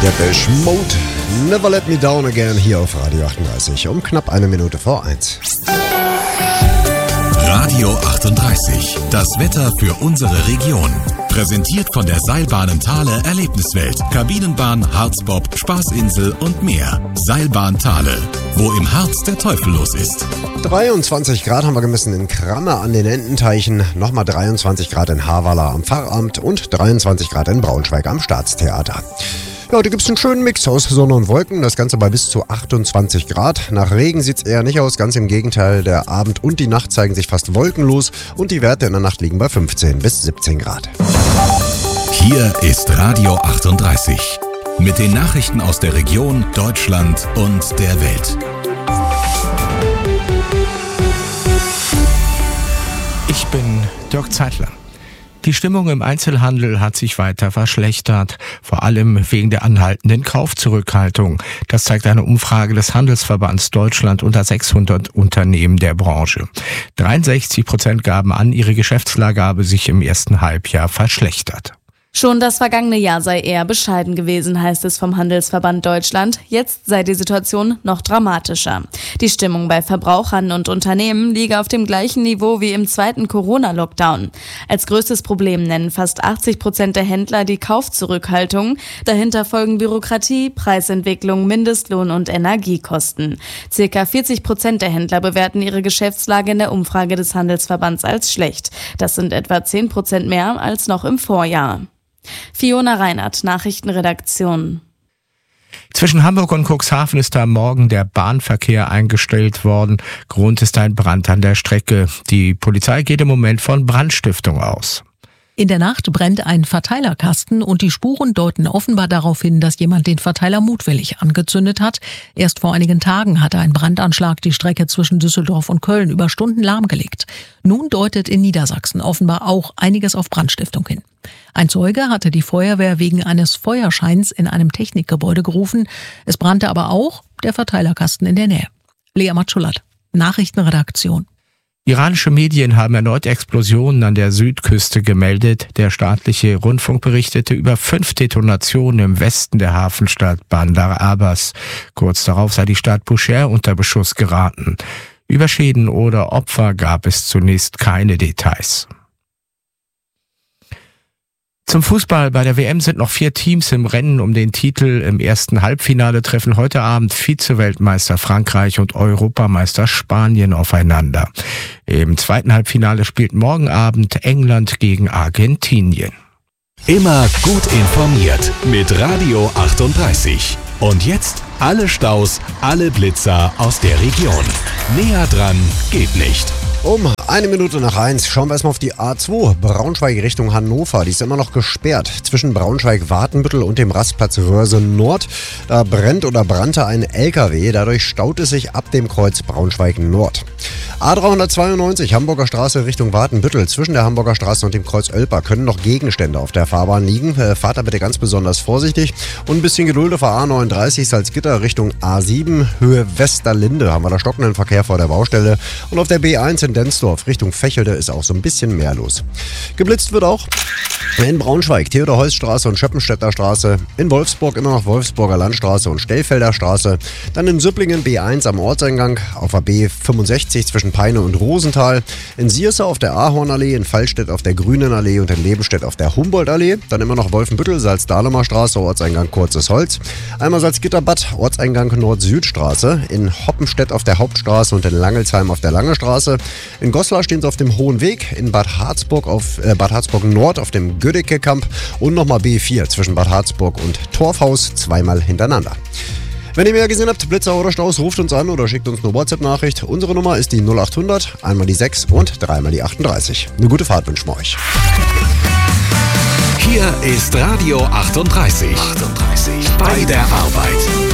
Depeche Mode, Never Let Me Down Again, hier auf Radio 38, um knapp 1:01. Radio 38, das Wetter für unsere Region. Präsentiert von der Seilbahnen Thale Erlebniswelt, Kabinenbahn, Harzbob, Spaßinsel und mehr. Seilbahn Thale, wo im Harz der Teufel los ist. 23 Grad haben wir gemessen in Kramme an den Ententeichen, nochmal 23 Grad in Havala am Pfarramt und 23 Grad in Braunschweig am Staatstheater. Ja, heute gibt es einen schönen Mix aus Sonne und Wolken, das Ganze bei bis zu 28 Grad. Nach Regen sieht es eher nicht aus, ganz im Gegenteil. Der Abend und die Nacht zeigen sich fast wolkenlos und die Werte in der Nacht liegen bei 15 bis 17 Grad. Hier ist Radio 38 mit den Nachrichten aus der Region, Deutschland und der Welt. Ich bin Dirk Zeitler. Die Stimmung im Einzelhandel hat sich weiter verschlechtert, vor allem wegen der anhaltenden Kaufzurückhaltung. Das zeigt eine Umfrage des Handelsverbands Deutschland unter 600 Unternehmen der Branche. 63% gaben an, ihre Geschäftslage habe sich im ersten Halbjahr verschlechtert. Schon das vergangene Jahr sei eher bescheiden gewesen, heißt es vom Handelsverband Deutschland. Jetzt sei die Situation noch dramatischer. Die Stimmung bei Verbrauchern und Unternehmen liege auf dem gleichen Niveau wie im zweiten Corona-Lockdown. Als größtes Problem nennen fast 80% der Händler die Kaufzurückhaltung. Dahinter folgen Bürokratie, Preisentwicklung, Mindestlohn und Energiekosten. Circa 40% der Händler bewerten ihre Geschäftslage in der Umfrage des Handelsverbands als schlecht. Das sind etwa 10% mehr als noch im Vorjahr. Fiona Reinert, Nachrichtenredaktion. Zwischen Hamburg und Cuxhaven ist am Morgen der Bahnverkehr eingestellt worden. Grund ist ein Brand an der Strecke. Die Polizei geht im Moment von Brandstiftung aus. In der Nacht brennt ein Verteilerkasten und die Spuren deuten offenbar darauf hin, dass jemand den Verteiler mutwillig angezündet hat. Erst vor einigen Tagen hatte ein Brandanschlag die Strecke zwischen Düsseldorf und Köln über Stunden lahmgelegt. Nun deutet in Niedersachsen offenbar auch einiges auf Brandstiftung hin. Ein Zeuge hatte die Feuerwehr wegen eines Feuerscheins in einem Technikgebäude gerufen. Es brannte aber auch der Verteilerkasten in der Nähe. Lea Matschulat, Nachrichtenredaktion. Iranische Medien haben erneut Explosionen an der Südküste gemeldet. Der staatliche Rundfunk berichtete über 5 Detonationen im Westen der Hafenstadt Bandar Abbas. Kurz darauf sei die Stadt Bushehr unter Beschuss geraten. Über Schäden oder Opfer gab es zunächst keine Details. Zum Fußball. Bei der WM sind noch 4 Teams im Rennen um den Titel. Im ersten Halbfinale treffen heute Abend Vize-Weltmeister Frankreich und Europameister Spanien aufeinander. Im zweiten Halbfinale spielt morgen Abend England gegen Argentinien. Immer gut informiert mit Radio 38. Und jetzt alle Staus, alle Blitzer aus der Region. Näher dran geht nicht. Um 1:01 schauen wir erstmal auf die A2, Braunschweig Richtung Hannover. Die ist immer noch gesperrt zwischen Braunschweig-Wartenbüttel und dem Rastplatz Röhrse Nord. Da brennt oder brannte ein LKW, dadurch staut es sich ab dem Kreuz Braunschweig Nord. A392, Hamburger Straße Richtung Wartenbüttel. Zwischen der Hamburger Straße und dem Kreuz Oelper können noch Gegenstände auf der Fahrbahn liegen. Fahrt da bitte ganz besonders vorsichtig und ein bisschen Geduld auf der A39 Salzgitter Richtung A7, Höhe Westerlinde. Haben wir da stockenden Verkehr vor der Baustelle. Und auf der B1 in Densdorf Richtung Fächelde ist auch so ein bisschen mehr los. Geblitzt wird auch in Braunschweig, Theodor-Heuss-Straße und Schöppenstädter Straße. In Wolfsburg immer noch Wolfsburger Landstraße und Stellfelder Straße. Dann in Süpplingen B1 am Ortseingang, auf der B65 zwischen Peine und Rosenthal. In Sierse auf der Ahornallee, in Fallstedt auf der Grünenallee und in Lebenstedt auf der Humboldtallee. Dann immer noch Wolfenbüttel, Salzdahlemer Straße, Ortseingang Kurzes Holz. Einmal Salzgitterbad, Ortseingang Nord-Süd-Straße. In Hoppenstedt auf der Hauptstraße und in Langelsheim auf der Lange Straße. In Goslar stehen sie auf dem Hohen Weg. In Bad Harzburg Nord auf dem Gödecke-Kamp. Und nochmal B4 zwischen Bad Harzburg und Torfhaus, zweimal hintereinander. Wenn ihr mehr gesehen habt, Blitzer oder Staus, ruft uns an oder schickt uns eine WhatsApp-Nachricht. Unsere Nummer ist die 0800, einmal die 6 und dreimal die 38. Eine gute Fahrt wünschen wir euch. Hier ist Radio 38. Bei der Arbeit.